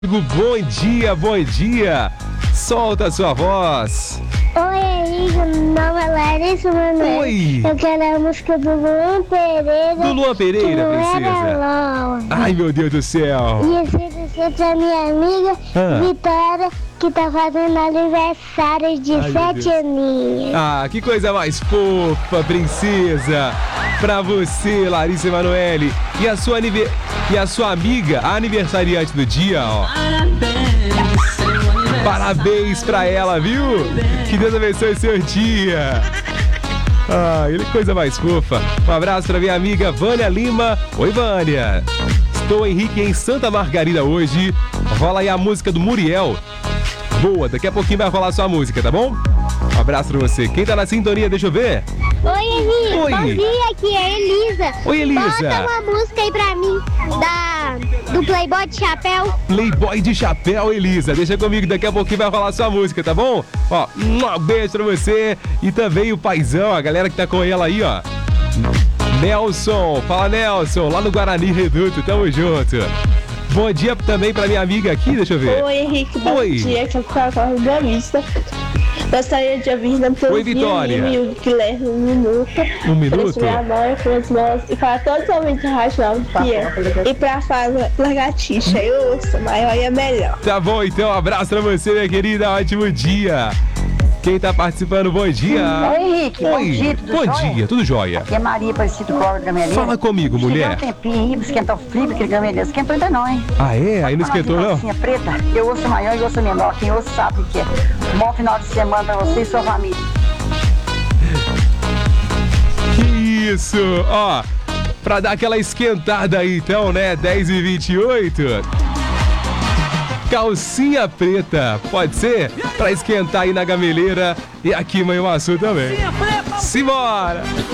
Bom dia, bom dia. Solta a sua voz. Oi, Henrique, meu nome é Larissa Manoel. Oi. Eu quero a música do Luan Pereira. Do Luan Pereira, que não era princesa. longe. Ai, meu Deus do céu. E esse pra minha amiga Vitória, que tá fazendo aniversário de Ai, meu 7 Deus. aninhos. Ah, que coisa mais fofa, princesa. Pra você, Larissa Emanuele. E a sua amiga, a aniversariante do dia, ó. Parabéns pra ela, viu? Que Deus abençoe seu dia. Ah, que coisa mais fofa. Um abraço pra minha amiga Vânia Lima. Oi, Vânia. Estou, Henrique, em Santa Margarida hoje. Rola aí a música do Muriel. Boa, daqui a pouquinho vai rolar sua música, tá bom? Um abraço pra você. Quem tá na sintonia, deixa eu ver. Oi, Henrique. Oi. Bom dia, aqui é a Elisa. Oi, Elisa. Bota uma música aí pra mim, do Playboy de Chapéu. Playboy de chapéu, Elisa. Deixa comigo, daqui a pouquinho vai rolar sua música, tá bom? Ó, um beijo pra você. E também o paizão, a galera que tá com ela aí, ó. Nelson, fala Nelson, lá no Guarani Reduto, tamo junto. Bom dia também pra minha amiga aqui, deixa eu ver. Oi, Henrique, bom Oi. dia, que é o Cacau da Vista. Gostaria de ouvir da Oi, Vitória. e o Guilherme um minuto. Um minuto? Pra minha mãe, pras meus, e para todos os ouvintes da Rádio Nova Fiel. E pra Fala Lagartixa, eu ouço, maior e é melhor. Tá bom, então, um abraço pra você, minha querida, ótimo dia. Quem tá participando, bom dia. Oi, Henrique, bom dia, tudo Bom jóia? dia, tudo jóia. Aqui é Maria Aparecida Cobra do Gameleira. Fala comigo, mulher. Chegou um tempinho aí, esquentar o frio, aquele gameleiro. Esquentou ainda não, hein? Ah, é? Aí não esquentou, não? Calcinha preta, eu ouço maior e ouço menor. Quem ouça sabe o que é. Um bom final de semana pra você e sua família. Que isso, ó. Pra dar aquela esquentada aí, então, né? 10h28. Calcinha preta, pode ser? Pra esquentar aí na gameleira e aqui em Manhuaçu também. Simbora!